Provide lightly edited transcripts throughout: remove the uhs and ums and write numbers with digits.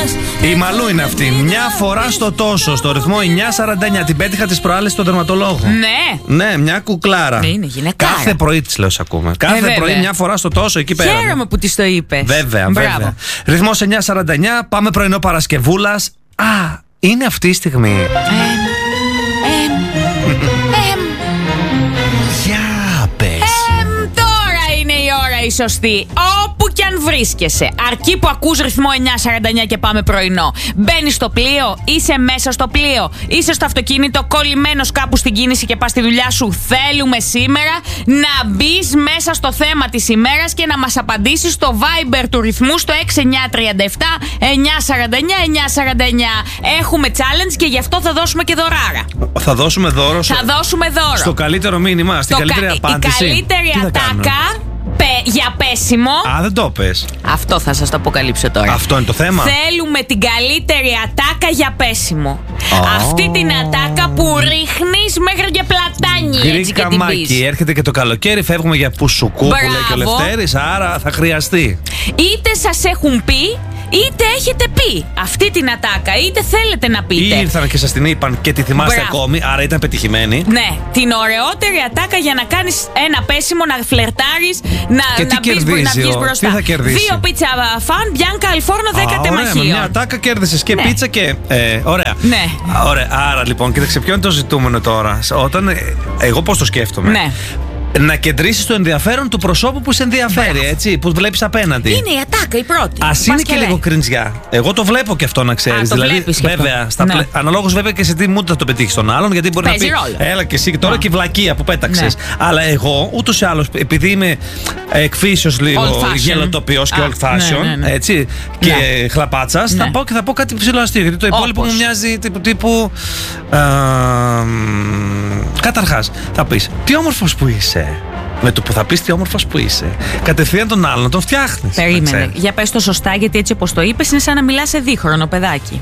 Η Μαλού είναι αυτή. Μια φορά στο τόσο, στο ρυθμό 949. Την πέτυχα τις προάλλες στον τερματολόγο. Ναι, μια κουκλάρα. Είναι γυναικάρα. Κάθε πρωί της λέω, ακούμε. Κάθε πρωί μια φορά στο τόσο εκεί πέρα. Χαίρομαι που της το είπε. Βέβαια. Ρυθμός 949. Πάμε πρωινό Παρασκευούλας. Είναι αυτή η στιγμή. Για πες. Τώρα είναι η ώρα η σωστή. Όπου κι αν βρίσκεσαι, αρκεί που ακούς ρυθμό 949 και πάμε πρωινό. Μπαίνεις στο πλοίο, είσαι μέσα στο πλοίο, είσαι στο αυτοκίνητο, κολλημένος κάπου στην κίνηση και πας στη δουλειά σου. Θέλουμε σήμερα να μπεις μέσα στο θέμα της ημέρας και να μας απαντήσεις στο Viber του ρυθμού στο 6937 949 949. Έχουμε challenge και γι' αυτό θα δώσουμε και δωράρα. Θα δώσουμε δώρο. Στο καλύτερο μήνυμα, στην καλύτερη απάντηση. Η καλύτερη ατάκα για πέσιμο. Δεν το πες. Αυτό θα σας το αποκαλύψω τώρα. Αυτό είναι το θέμα. Θέλουμε την καλύτερη ατάκα για πέσιμο. Αυτή την ατάκα που ρίχνεις μέχρι και πλατάνι. Έτσι και την πεις. Έρχεται και το καλοκαίρι, φεύγουμε για πουσουκού που λέει και ο Λευτέρης, άρα θα χρειαστεί. Είτε σας έχουν πει, είτε έχετε πει αυτή την ατάκα, είτε θέλετε να πείτε. Ή ήρθαν και σας την είπαν και τη θυμάστε ακόμη, άρα ήταν πετυχημένη. Ναι, την ωραιότερη ατάκα για να κάνεις ένα πέσιμο, να φλερτάρεις, να βγεις μπροστά. Τι θα κερδίσει? 2 πίτσα φαν, Μπιάνκα Αλφόρνο, 10 τεμαχίων. Μια ατάκα κέρδισες και πίτσα και. Ωραία. Ναι. Ωραία. Άρα λοιπόν, κοίταξε, ποιο είναι το ζητούμενο τώρα. Όταν. Εγώ πώς το σκέφτομαι. Ναι. Να κεντρήσεις το ενδιαφέρον του προσώπου που σε ενδιαφέρει, έτσι, που βλέπεις απέναντι. Είναι η ατάκα η πρώτη. Ας είναι και λίγο κριντζιά. Εγώ το βλέπω και αυτό, να ξέρεις. Δηλαδή, βέβαια, αναλόγως βέβαια και σε τι mood θα το πετύχεις τον άλλον, γιατί μπορεί να πει έλα και εσύ και τώρα και η βλακεία που πέταξες. Αλλά εγώ ούτως ή άλλως, επειδή είμαι εκφύσεως λίγο γελοτοποιός και old fashion, έτσι, και χλαπάτσας, θα πάω και θα πω κάτι ψηλό αστείο. Γιατί το υπόλοιπο μου μοιάζει τύπου. Καταρχάς, θα πεις τι όμορφος που είσαι. Με το που θα πεις τι όμορφος που είσαι, κατευθείαν τον άλλον να τον φτιάχνεις. Περίμενε. Για πες το σωστά, γιατί έτσι όπως το είπες είναι σαν να μιλάς σε δίχρονο παιδάκι.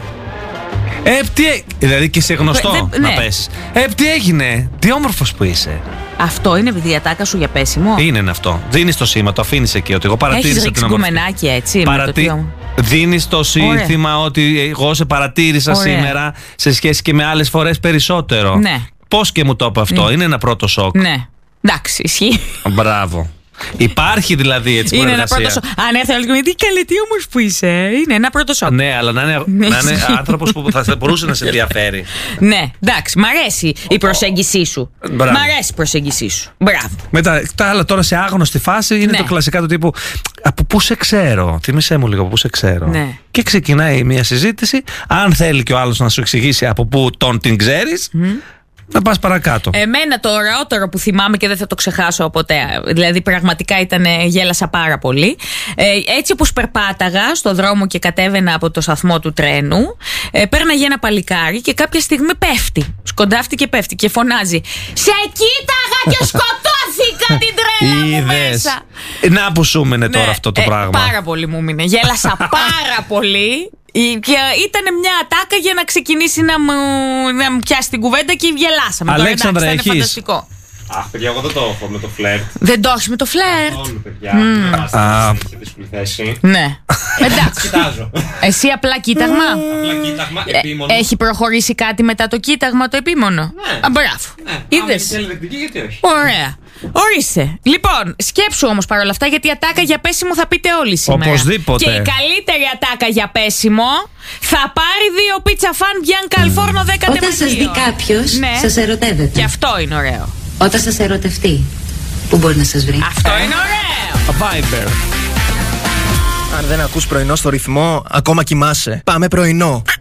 Δηλαδή και σε γνωστό να πέσεις. Τι έγινε, τι όμορφος που είσαι. Αυτό είναι η ατάκα σου για πέσιμο. Είναι αυτό. Δίνεις το σήμα, το αφήνεις εκεί ότι εγώ παρατήρησα την ομορφιά. Έχεις ρίξει γκουμενάκι έτσι. Δίνεις το σύνθημα ότι εγώ σε παρατήρησα σήμερα σε σχέση και με άλλες φορές περισσότερο. Ναι. Πώς και μου το είπε αυτό, είναι ένα πρώτο σοκ. Ναι. Εντάξει, ισχύει. Μπράβο. Υπάρχει δηλαδή έτσι είναι ένα πρώτο σοκ. Αν έρθει άλλο και μου πει καλέ, τι όμως που είσαι. Είναι ένα πρώτο σοκ. Ναι, αλλά να είναι άνθρωπος που θα μπορούσε να σε ενδιαφέρει. Ναι, εντάξει, μ' αρέσει η προσέγγισή σου. Μ' αρέσει η προσέγγισή σου. Μπράβο. Μετά τα άλλα τώρα σε άγνωστη φάση είναι το κλασικά του τύπου από πού σε ξέρω. Θυμήσέ μου λίγο από πού σε ξέρω. Ναι. Και ξεκινάει μια συζήτηση. Αν θέλει και ο άλλος να σου εξηγήσει από πού την ξέρεις. Να πας παρακάτω. Εμένα το ωραιότερο που θυμάμαι και δεν θα το ξεχάσω ποτέ, δηλαδή πραγματικά γέλασα πάρα πολύ. Έτσι όπως περπάταγα στο δρόμο και κατέβαινα από το σταθμό του τρένου, πέρναγε ένα παλικάρι και κάποια στιγμή πέφτει. Σκοντάφτει και πέφτει και φωνάζει «Σε κοίταγα και σκοτώθηκα την τρέλα μου μέσα». Να που σου μείνε τώρα αυτό το πράγμα. Πάρα πολύ μου μείνε. Γέλασα πάρα πολύ. Και ήταν μια ατάκα για να ξεκινήσει να μου πιάσει την κουβέντα και γελάσαμε. Αλέξανδρα, τώρα, εντάξει, έχεις? είναι φανταστικό. Παιδιά, εγώ δεν το έχω με το φλερτ. Δεν το έχεις με το φλερτ? Όχι, παιδιά. Είμαστε σε δύσκολη θέση. Ναι. Εντάξει. Κοιτάζω. Εσύ απλά κοίταγμα. Απλά κοίταγμα, επίμονο. Έχει προχωρήσει κάτι μετά το κοίταγμα το επίμονο? Ναι. Μπράβο. Είδες? Γιατί όχι. Ωραία. Ορίστε. Λοιπόν, σκέψου όμως παρόλα αυτά, γιατί η ατάκα για πέσιμο θα πείτε όλοι σήμερα. Οπωσδήποτε. Και η καλύτερη ατάκα για πέσιμο θα πάρει 2 πίτσα φαν Μπιάνκα Αλφόρνο 10 τεμαχίων. Όταν σας δει κάποιος, σας ερωτεύεται. Και αυτό είναι ωραίο. Όταν σας ερωτευτεί, πού μπορεί να σας βρει? Αυτό είναι ωραίο. Viber. Αν δεν ακούς πρωινό στο ρυθμό, ακόμα κοιμάσαι. Πάμε πρωινό.